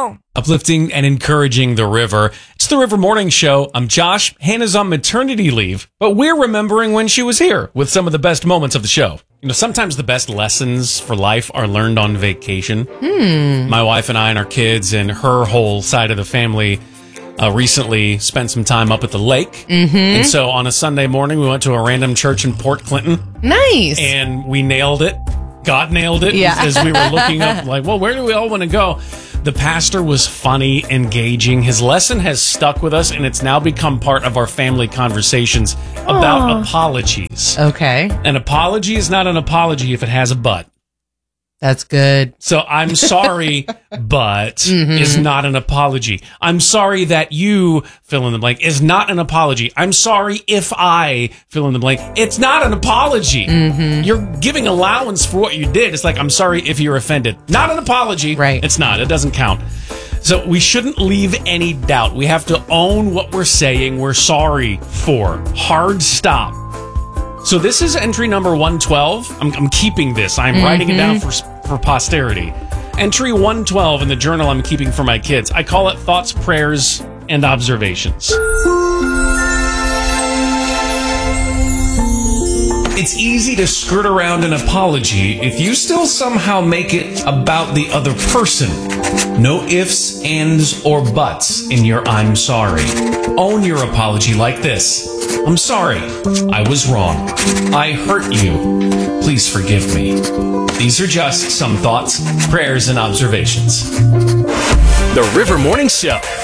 Oh. Uplifting and encouraging the river. It's the River Morning Show. I'm Josh. Hannah's on maternity leave, but we're remembering when she was here with some of the best moments of the show. You know, sometimes the best lessons for life are learned on vacation. My wife and I and our kids and her whole side of the family recently spent some time up at the lake. And so on a Sunday morning, we went to a random church in Port Clinton. Nice. And we nailed it. God nailed it. Yeah. As we were looking up, like, well, where do we all want to go? The pastor was funny, engaging. His lesson has stuck with us, and it's now become part of our family conversations about apologies. Okay. An apology is not an apology if it has a but. That's good. So I'm sorry, but is not an apology. I'm sorry that you fill in the blank is not an apology. I'm sorry if I fill in the blank. It's not an apology. You're giving allowance for what you did. It's like, I'm sorry if you're offended. Not an apology. Right. It's not. It doesn't count. So we shouldn't leave any doubt. We have to own what we're saying we're sorry for. Hard stop. So this is entry number 112. I'm keeping this. I'm writing it down for posterity. Entry 112 in the journal I'm keeping for my kids. I call it Thoughts, Prayers, and Observations. It's easy to skirt around an apology if you still somehow make it about the other person. No ifs, ands, or buts in your I'm sorry. Own your apology like this. I'm sorry. I was wrong. I hurt you. Please forgive me. These are just some thoughts, prayers, and observations. The River Morning Show.